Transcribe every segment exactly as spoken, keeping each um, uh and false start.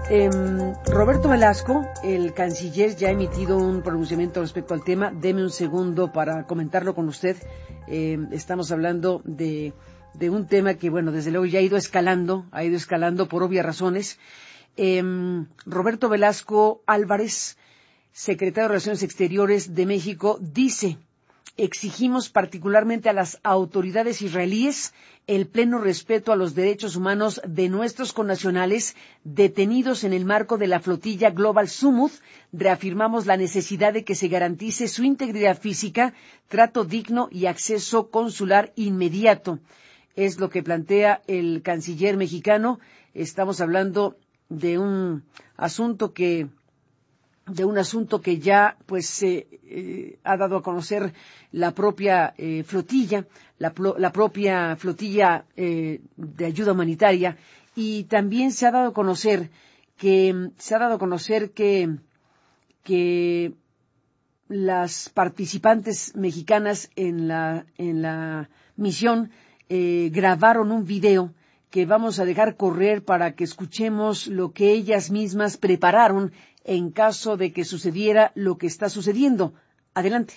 Eh, Roberto Velasco, el canciller, ya ha emitido un pronunciamiento respecto al tema. Deme un segundo para comentarlo con usted. Eh, estamos hablando de, de un tema que, bueno, desde luego ya ha ido escalando, ha ido escalando por obvias razones. Eh, Roberto Velasco Álvarez, secretario de Relaciones Exteriores de México, dice: exigimos particularmente a las autoridades israelíes el pleno respeto a los derechos humanos de nuestros connacionales detenidos en el marco de la flotilla Global Summit. Reafirmamos la necesidad de que se garantice su integridad física, trato digno y acceso consular inmediato. Es lo que plantea el canciller mexicano. Estamos hablando de un asunto que de un asunto que ya pues eh, eh, ha dado a conocer la propia eh, flotilla, la, la propia flotilla eh, de ayuda humanitaria, y también se ha dado a conocer que se ha dado a conocer que que las participantes mexicanas en la en la misión eh, grabaron un video que vamos a dejar correr para que escuchemos lo que ellas mismas prepararon en caso de que sucediera lo que está sucediendo. Adelante.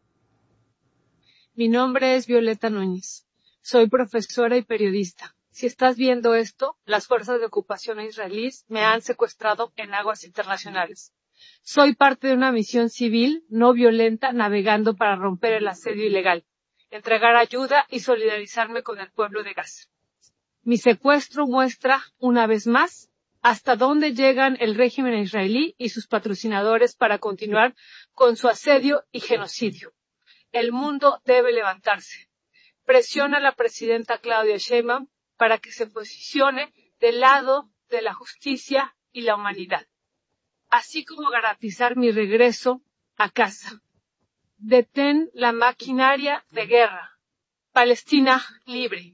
Mi nombre es Violeta Núñez. Soy profesora y periodista. Si estás viendo esto, las fuerzas de ocupación israelíes me han secuestrado en aguas internacionales. Soy parte de una misión civil no violenta navegando para romper el asedio ilegal, entregar ayuda y solidarizarme con el pueblo de Gaza. Mi secuestro muestra, una vez más, hasta dónde llegan el régimen israelí y sus patrocinadores para continuar con su asedio y genocidio. El mundo debe levantarse. Presiona a la presidenta Claudia Sheinbaum para que se posicione del lado de la justicia y la humanidad, así como garantizar mi regreso a casa. Detén la maquinaria de guerra. Palestina libre.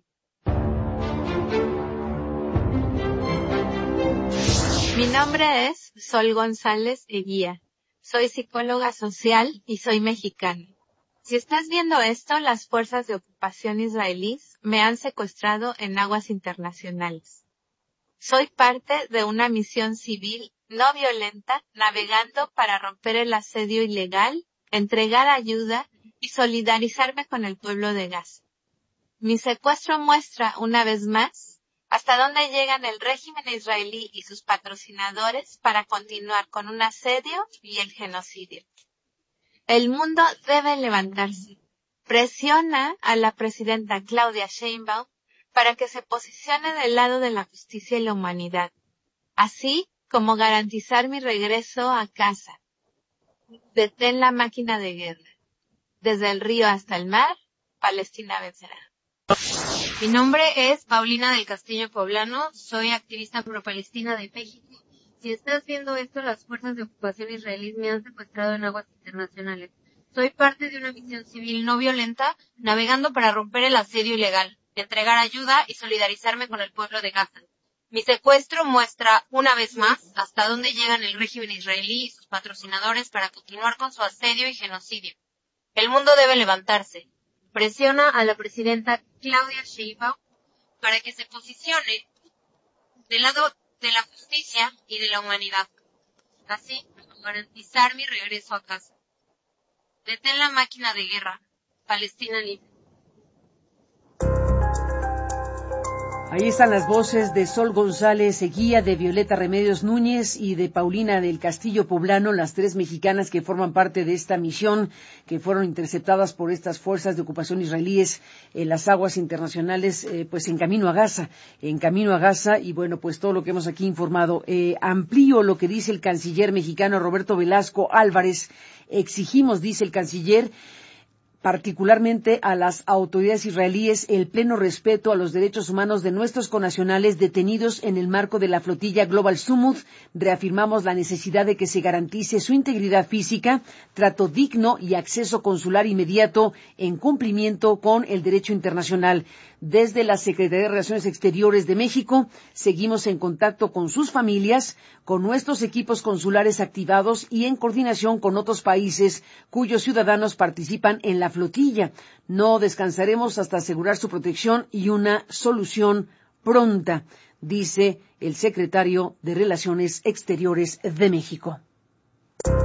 Mi nombre es Sol González Eguía. Soy psicóloga social y soy mexicana. Si estás viendo esto, las fuerzas de ocupación israelíes me han secuestrado en aguas internacionales. Soy parte de una misión civil no violenta navegando para romper el asedio ilegal, entregar ayuda y solidarizarme con el pueblo de Gaza. Mi secuestro muestra, una vez más, hasta dónde llegan el régimen israelí y sus patrocinadores para continuar con un asedio y el genocidio. El mundo debe levantarse. Presiona a la presidenta Claudia Sheinbaum para que se posicione del lado de la justicia y la humanidad, así como garantizar mi regreso a casa. Detén la máquina de guerra. Desde el río hasta el mar, Palestina vencerá. Mi nombre es Paulina del Castillo Poblano, soy activista pro-palestina de México. Si estás viendo esto, las fuerzas de ocupación israelíes me han secuestrado en aguas internacionales. Soy parte de una misión civil no violenta, navegando para romper el asedio ilegal, entregar ayuda y solidarizarme con el pueblo de Gaza. Mi secuestro muestra, una vez más, hasta dónde llegan el régimen israelí y sus patrocinadores para continuar con su asedio y genocidio. El mundo debe levantarse. Presiona a la presidenta Claudia Sheinbaum para que se posicione del lado de la justicia y de la humanidad, así como garantizar mi regreso a casa. Detén la máquina de guerra. Palestina libre. Ahí están las voces de Sol González Eguía, de Violeta Remedios Núñez y de Paulina del Castillo Poblano, las tres mexicanas que forman parte de esta misión, que fueron interceptadas por estas fuerzas de ocupación israelíes en las aguas internacionales, eh, pues en camino a Gaza, en camino a Gaza, y bueno, pues todo lo que hemos aquí informado. Eh, amplío lo que dice el canciller mexicano Roberto Velasco Álvarez. Exigimos, dice el canciller, particularmente a las autoridades israelíes, el pleno respeto a los derechos humanos de nuestros connacionales detenidos en el marco de la flotilla Global Summit. Reafirmamos la necesidad de que se garantice su integridad física, trato digno y acceso consular inmediato en cumplimiento con el derecho internacional. Desde la Secretaría de Relaciones Exteriores de México, seguimos en contacto con sus familias, con nuestros equipos consulares activados y en coordinación con otros países cuyos ciudadanos participan en la flotilla. No descansaremos hasta asegurar su protección y una solución pronta. dice el secretario de Relaciones Exteriores de México.